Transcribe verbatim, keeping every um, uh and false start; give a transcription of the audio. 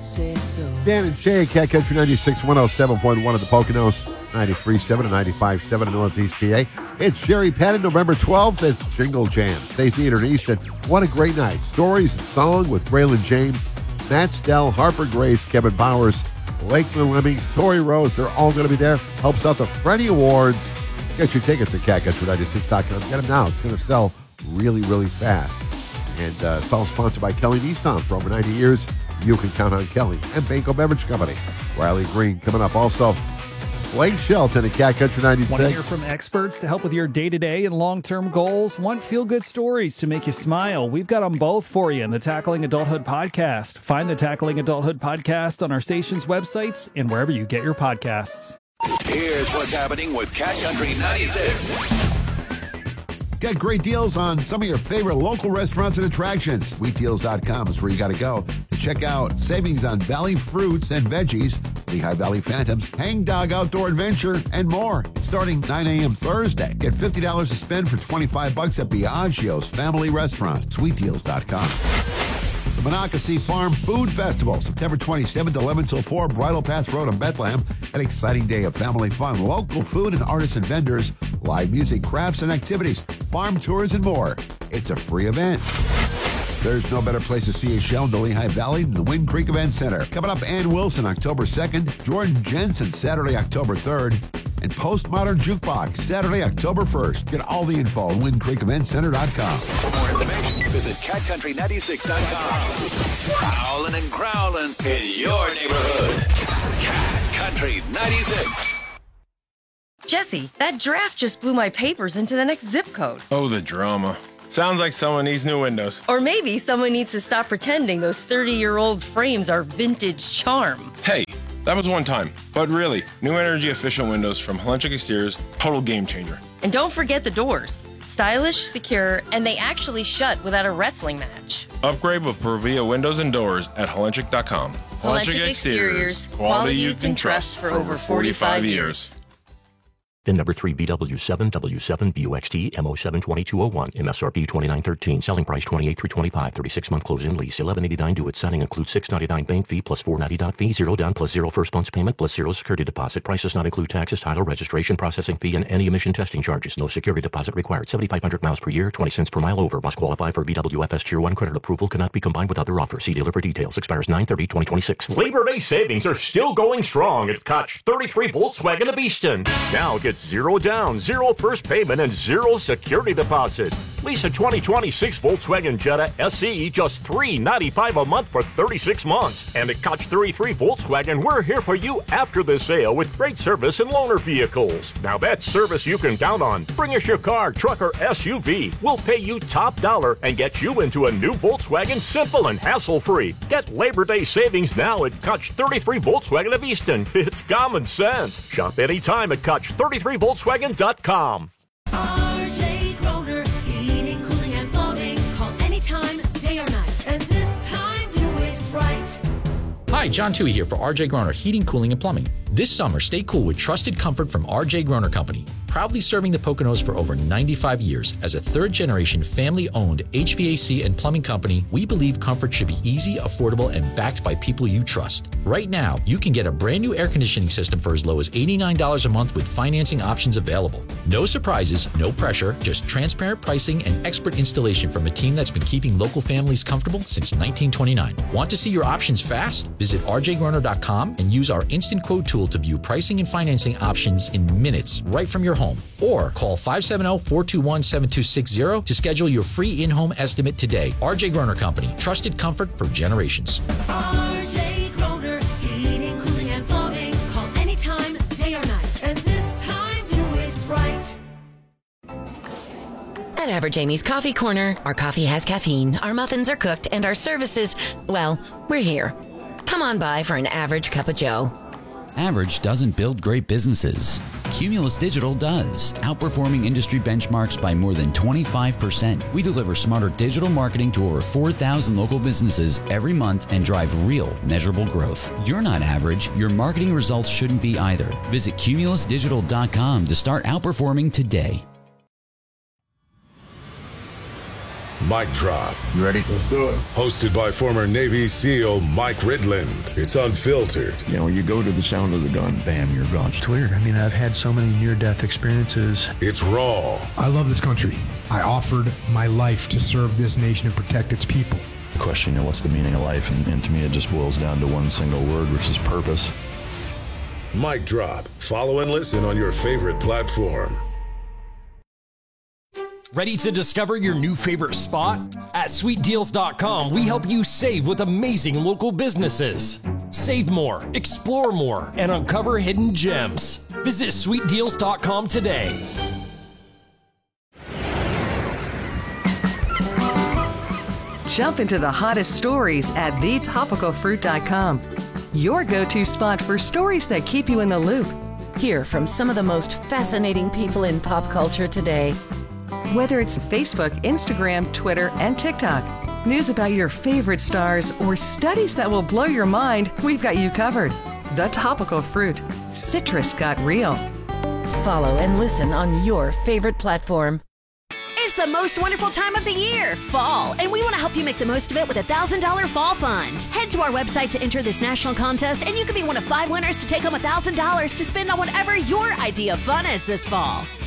say so. Dan and Shay, Cat Country ninety-six, one oh seven point one at the Poconos, ninety-three point seven and ninety-five point seven in Northeast P A. It's Sherry Patton, November twelfth. It's Jingle Jam. Stay Theater in Easton. What a great night. Stories and song with Braylon James, Matt Stell, Harper Grace, Kevin Bowers, Lakeland Lemmings, Tori Rose. They're all going to be there. Helps out the Freddie Awards. Get your tickets at cat country ninety-six dot com. Get them now. It's going to sell really, really fast. And uh, it's all sponsored by Kelly Nissan. For over ninety years, you can count on Kelly and Banco Beverage Company. Riley Green coming up. Also, Blake Shelton at Cat Country ninety-six. Want to hear from experts to help with your day-to-day and long-term goals? Want feel-good stories to make you smile? We've got them both for you in the Tackling Adulthood podcast. Find the Tackling Adulthood podcast on our station's websites and wherever you get your podcasts. Here's what's happening with Cat Country ninety-six. Get great deals on some of your favorite local restaurants and attractions. Sweet deals dot com is where you got to go to check out savings on Valley fruits and veggies, Lehigh Valley Phantoms, Hang Dog Outdoor Adventure, and more. It's starting nine a.m. Thursday. Get fifty dollars to spend for twenty-five bucks at Biagio's Family Restaurant. Sweet deals dot com. The Monocacy Farm Food Festival, September twenty-seventh, eleven till four, Bridle Path Road in Bethlehem. An exciting day of family fun, local food and artisan vendors, live music, crafts and activities, farm tours and more. It's a free event. There's no better place to see a show in the Lehigh Valley than the Wind Creek Event Center. Coming up, Ann Wilson, October second, Jordan Jensen, Saturday, October third, and Postmodern Jukebox, Saturday, October first. Get all the info at wind creek event center dot com. For more information, visit cat country ninety-six dot com. Prowling and growling in your neighborhood. Cat Country ninety-six. Jesse, that draft just blew my papers into the next zip code. Oh, the drama. Sounds like someone needs new windows. Or maybe someone needs to stop pretending those thirty-year-old frames are vintage charm. Hey, that was one time. But really, New Energy Efficient Windows from Helentric Exteriors, total game changer. And don't forget the doors. Stylish, secure, and they actually shut without a wrestling match. Upgrade with Provia windows and doors at helentric dot com. Helentric Exteriors, quality you can trust for over forty-five years. VIN number three B W seven W seven B U X T M O seven two two oh one. M S R P twenty-nine thirteen. Selling price twenty-eight three twenty-five. thirty-six month close-in lease. eleven eighty-nine due at signing. Includes six ninety-nine bank fee plus four ninety-nine fee. Zero down plus zero first month's payment plus zero security deposit. Price does not include taxes, title, registration, processing fee, and any emission testing charges. No security deposit required. seventy-five hundred miles per year. twenty cents per mile over. Must qualify for B W F S Tier one credit approval. Cannot be combined with other offers. See dealer for details. Expires nine thirty twenty twenty-six. Labor Day savings are still going strong at Koch thirty-three Volkswagen of Easton. Now get zero down, zero first payment, and zero security deposit. Lease a twenty twenty-six Volkswagen Jetta S E just three hundred ninety-five dollars a month for thirty-six months. And at Koch thirty-three Volkswagen, we're here for you after the sale with great service and loaner vehicles. Now that's service you can count on. Bring us your car, truck, or S U V. We'll pay you top dollar and get you into a new Volkswagen simple and hassle-free. Get Labor Day savings now at Koch thirty-three Volkswagen of Easton. It's common sense. Shop anytime at Koch thirty-three Volkswagen dot com. R J Groner, heating, cooling, and plumbing. Call anytime, day or night. And this time, do it right. Hi, John Tui here for R J Groner Heating, Cooling, and Plumbing. This summer, stay cool with trusted comfort from R J Groner Company. Proudly serving the Poconos for over ninety-five years. As a third-generation, family-owned H V A C and plumbing company, we believe comfort should be easy, affordable, and backed by people you trust. Right now, you can get a brand new air conditioning system for as low as eighty-nine dollars a month with financing options available. No surprises, no pressure, just transparent pricing and expert installation from a team that's been keeping local families comfortable since nineteen twenty-nine. Want to see your options fast? Visit R J Groner dot com and use our instant quote tool to view pricing and financing options in minutes right from your home. Or call five seven zero, four two one, seven two six zero to schedule your free in-home estimate today. R J Groner Company, trusted comfort for generations. R J Groner, heating, cooling, and plumbing. Call anytime, day or night. And this time, do it right. At Average Amy's Coffee Corner, our coffee has caffeine, our muffins are cooked, and our services, well, we're here. Come on by for an average cup of joe. Average doesn't build great businesses. Cumulus Digital does, outperforming industry benchmarks by more than twenty-five percent. We deliver smarter digital marketing to over four thousand local businesses every month and drive real, measurable growth. You're not average. Your marketing results shouldn't be either. Visit cumulus digital dot com to start outperforming today. Mic Drop. You ready? Let's do it. Hosted by former Navy SEAL Mike Ridland. It's unfiltered. You know, you go to the sound of the gun, bam, you're gone. It's weird. I mean, I've had so many near-death experiences. It's raw. I love this country. I offered my life to serve this nation and protect its people. The question, you know, what's the meaning of life? And, and to me, it just boils down to one single word, which is purpose. Mic Drop. Follow and listen on your favorite platform. Ready to discover your new favorite spot? At sweet deals dot com, we help you save with amazing local businesses. Save more, explore more, and uncover hidden gems. Visit sweet deals dot com today. Jump into the hottest stories at the topical fruit dot com. Your go-to spot for stories that keep you in the loop. Hear from some of the most fascinating people in pop culture today. Whether it's Facebook, Instagram, Twitter, and TikTok, news about your favorite stars, or studies that will blow your mind, we've got you covered. The Topical Fruit. Citrus got real. Follow and listen on your favorite platform. It's the most wonderful time of the year, fall, and we want to help you make the most of it with a one thousand dollars Fall Fund. Head to our website to enter this national contest, and you could be one of five winners to take home one thousand dollars to spend on whatever your idea of fun is this fall.